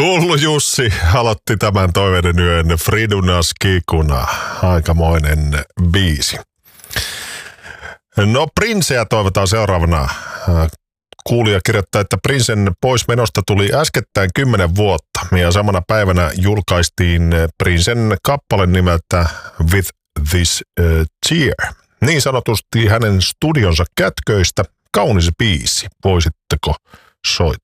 Hullu Jussi aloitti tämän toiveiden yön Fridunas Kikuna. Aikamoinen biisi. No Princeä toivotaan seuraavana. Kuulija kirjoittaa, että Princen poismenosta tuli äskettäin 10 vuotta ja samana päivänä julkaistiin Princen kappale nimeltä With This Tear. Niin sanotusti hänen studionsa kätköistä kaunis biisi. Voisitteko soittaa?